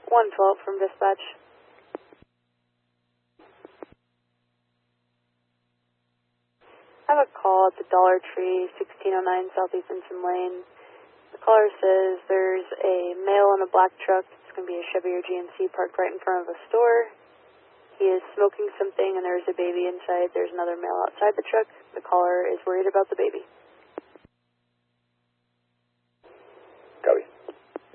112 from dispatch. I have a call at the Dollar Tree, 1609 Southeast Ensign Lane. The caller says there's a male in a black truck. It's going to be a Chevy or GMC parked right in front of a store. He is smoking something and there's a baby inside. There's another male outside the truck. The caller is worried about the baby.